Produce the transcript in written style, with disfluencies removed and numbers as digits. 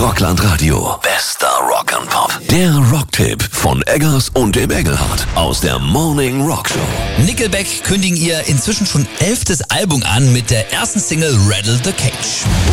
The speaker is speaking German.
Rockland Radio. Bester Rock and Pop. Der Rocktipp von Eggers und dem Engelhardt aus der Morning Rock Show. Nickelback kündigen ihr inzwischen schon 11. Album an mit der ersten Single Rattle the Cage.